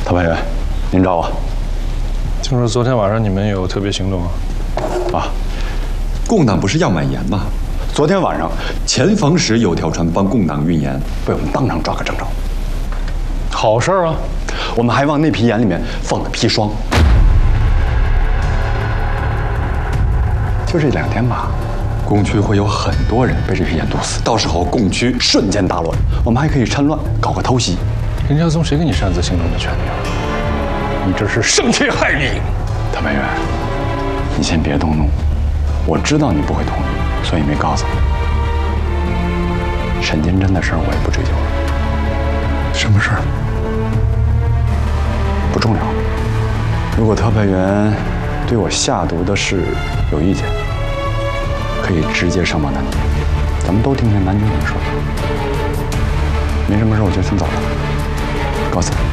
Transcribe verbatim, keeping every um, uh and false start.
特派员，您找我。 听说昨天晚上你们有特别行动啊？ 啊， 共党不是要买盐吗？ 昨天晚上前方时有条船帮共党运盐，被我们当场抓个正着。 好事啊！ 我们还往那批盐里面放了砒霜。就这两天吧，共区会有很多人被这批盐毒死，到时候共区瞬间大乱，我们还可以趁乱搞个偷袭。 林家松谁给你擅自行动的权利啊？你这是生切害理！ 特派员，你先别动怒，我知道你不会同意，所以没告诉你。沈金珍的事儿我也不追究了。 什么事儿？ 不重要。如果特派员对我下毒的事有意见，可以直接上报南京，咱们都听听南京怎么说。没什么事，我就先走了，告辞。